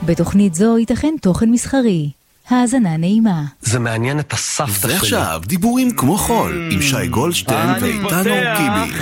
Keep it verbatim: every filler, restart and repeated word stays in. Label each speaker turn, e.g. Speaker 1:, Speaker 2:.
Speaker 1: בתוכנית זו ייתכן תוכן מסחרי. האזנה נעימה.
Speaker 2: זה מעניין את הסבתא שלי.
Speaker 3: ועכשיו דיבורים כמו חול עם שי גולדשטיין ואיתן אורקיבי.